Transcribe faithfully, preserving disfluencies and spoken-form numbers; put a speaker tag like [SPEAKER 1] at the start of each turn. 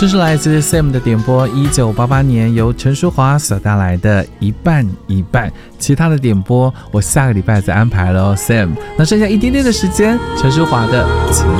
[SPEAKER 1] 这是来自 Sam 的点播，一九八八年由陈淑华所带来的一半一半。其他的点播我下个礼拜再安排了哦 Sam。那剩下一点点的时间，陈淑华的请